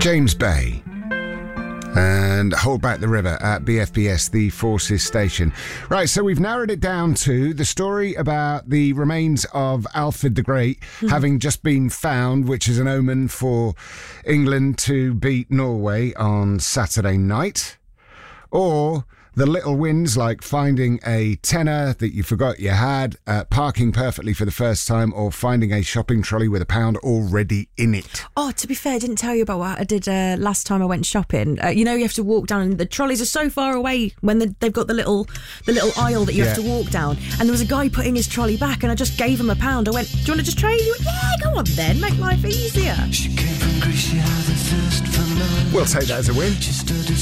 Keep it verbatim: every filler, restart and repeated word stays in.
James Bay and Hold Back the River at B F B S, the Forces Station. Right, so we've narrowed it down to the story about the remains of Alfred the Great mm-hmm. having just been found, which is an omen for England to beat Norway on Saturday night, or the little wins like finding a tenner that you forgot you had, uh, parking perfectly for the first time, or finding a shopping trolley with a pound already in it. Oh, to be fair, I didn't tell you about what I did uh, last time I went shopping. Uh, you know, you have to walk down, and the trolleys are so far away when the, they've got the little the little aisle that you yeah. have to walk down. And there was a guy putting his trolley back, and I just gave him a pound. I went, "Do you want to just trade?" He went, "Yeah, go on then, make life easier." She came from Greece, she had a thirst for love. We'll take that as a win. She stood